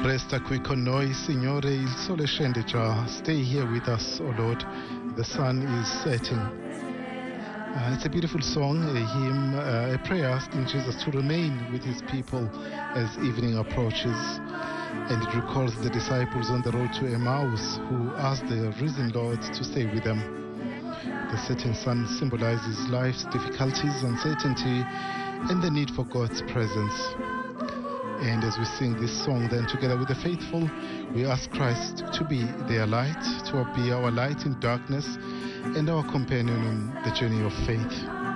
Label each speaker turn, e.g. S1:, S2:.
S1: Resta qui con noi, Signore, il sole scende già. Stay here with us, O Lord. The sun is setting. It's a beautiful song, a hymn, a prayer asking Jesus to remain with his people as evening approaches. And it recalls the disciples on the road to Emmaus who asked the risen Lord to stay with them. The setting sun symbolizes life's difficulties, uncertainty, and the need for God's presence. And as we sing this song then together with the faithful, we ask Christ to be their light, to be our light in darkness and our companion on the journey of faith.